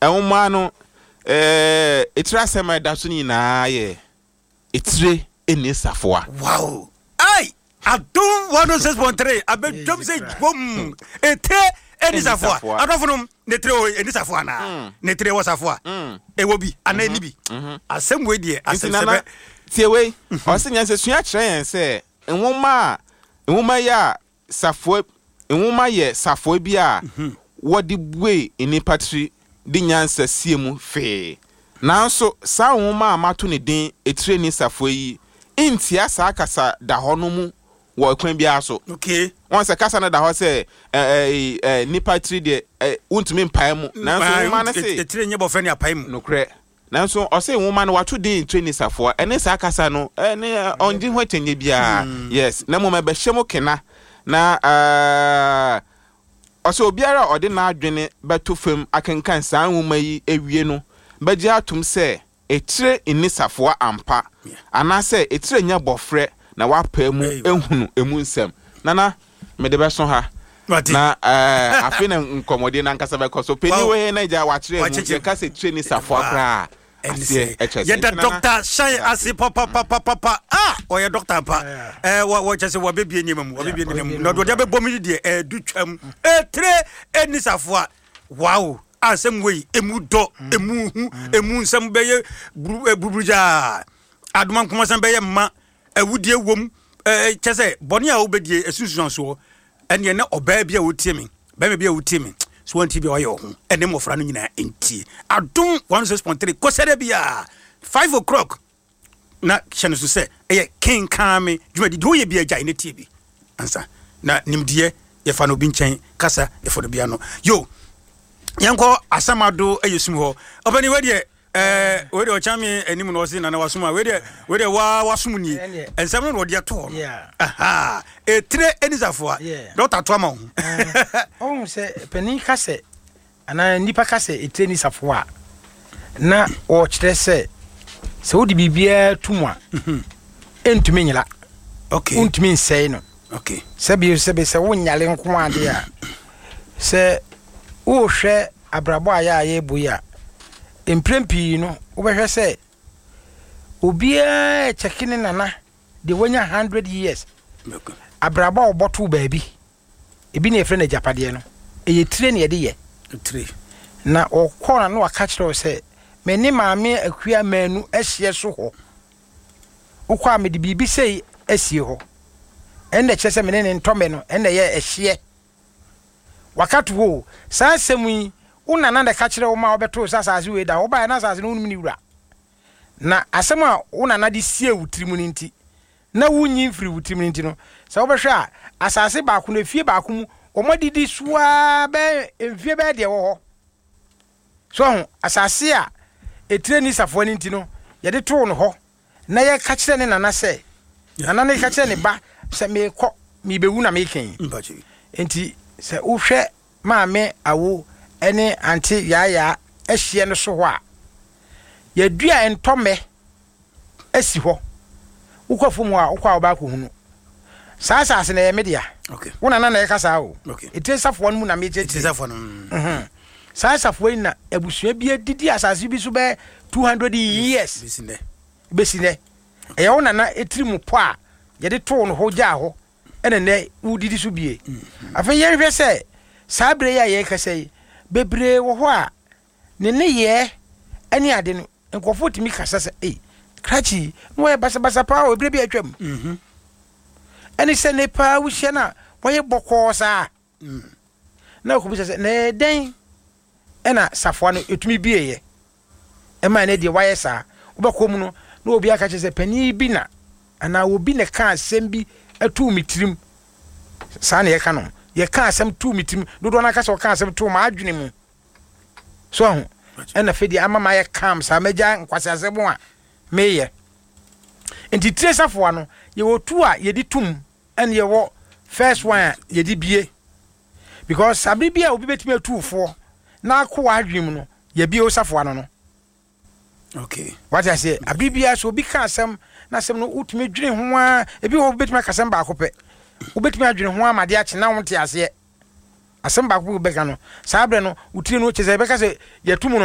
Enwoma no etira sema da so nyina ye etire eni safoa. Wow. Ai, Adum 106.3 abedom say bom ete eni safoa. Adofunum netre o eni safoa na. Netre wo safoa. Ewo bi anani bi. Asem we die asem tie we o se nyanse sua kire yen se enwoma ya safoa enwoma ye safoa bi a wodi bue eni patri di nyanse siemu fe. Nanso sa enwoma amato ne din etire ni safoa yi intia sa kasa da hono mu wo kwan bia so. Okay. Once kasa na da ho se ni patri de untumi mpae mu. Nanso enwoma na se etire nye bofani apae mu. No kre. Nanso o se enwoma no wato din training safoa ene sa kasa no ne onji ho tenye bia. Yes, na mo mebe hyemo kena na o se obiara ode na adwene beto fam akenkan sa nwoma yi ewie no beji atum se etire ini safoa ampa anase etire nya bofre na wapa mu ehunu emu nsem nana me de beso ha na afi na nkomode na nkasa be koso peniwe na ja wa kire mu ye kase etire ni safoa kra ye da doctor shine asi papa oye doctor pa wo chese wo bebie nyemamu wo bebie nyemamu no do de be bomi de du twam etire eni safoa wow asem we emu do emu nsem beye buruja aduma kuma sem beye ma awudie wom chese boni a obedie esusuan so ene na oba bia wotie me ba me bia wotie me so wanti bia oye ho ene mofra no nyina enti adum 106.3 kosere bia 5 o'clock na chene so se eye king kame djuma di do ye bia ja ine tie bi ansa na nimdie ye fa no bi nchen kasa ye fo do bia no yo yanko asamado ayesum ho obani we de we de chami enim no se na wasuma we de wasum ni ensam no de to aha etire enizafoa doctor to ama ho se pani kase ana nipa kase etire ni safoa na o kire se wodi bibia tumwa entumi nyila okay entumi nsei no okay se wonyale nko ade a se wo hwe abrabo aya ebuya emprempi no wo behwe se obia chekine nana de wonya 100 years abrabo oboto baabi ebi na efre na japade no eye tire na ye de tire na okona no aka kire se me ni maame akua manu ahye so ho ukwa me de bibi sei asie ho enne chese me ne ntome no enne ye ehye wakati wo saa semu una na ka kire wo ma obeto sasase we da wo ba na sasase no unum ni wura na asem a una na de sie wutirimu ni nti na wunyi mfiri wutirimu ni nti no sa wo behwe a asase ba ko na fie ba ko mu o modidi suwa be mfie be de wo ho so asase a etire ni safo ni nti no ye de to no ho na ye ka kire ne nana se nana ne ka kire ne ba se me ko mi bewu na me ken mbaji enti se uhwe maame awo ene anti yaya ehie no so ho a yadua entome asi ho ukofo mu a ukwa oba ko hunu sasa na ye media okay wona na ye kasa o okay ite safo no mu na me je ite safo no sasa fo ina ebusua bi adidi asase bi so be 200 years besine e wona na etirimu po a ye de to no ho ja ho ene ne udidi so bie afa ye hwe se sabre ya ye kase bebre wo ho a ne ye ani ade no nkofo timi kasa se krachi no ye basa pa o bebre bi atwam ene se ne pa wo hye na wo ye bokọ sa na ko bi se ne den ena safo no etumi bie ye e ma ne de waye sa wo bekom no na obi aka che se pani bi na ana obi ne ka asem bi atu mitirim sa na ye ka no ye ka asem tu mitirim dodo na ka se o ka asem tu ma adwene mu so ho ena fedi amama ye kam sa meja nkwase asem a meye enti tire safo no ye wotu a ye di tum ene ye wo first one ye di bie because sabri bia obi betimi atufo na akwa adwene no ye bie o safo no okay what I say abibia so obi ka asem na asem no utumi dwene ho a ebi ho betimi ka asem ba akopɛ ubetimi adwene ho amade ache na wonte ase asem ba ko be ka no sabre no utire no cheze be ka se yetum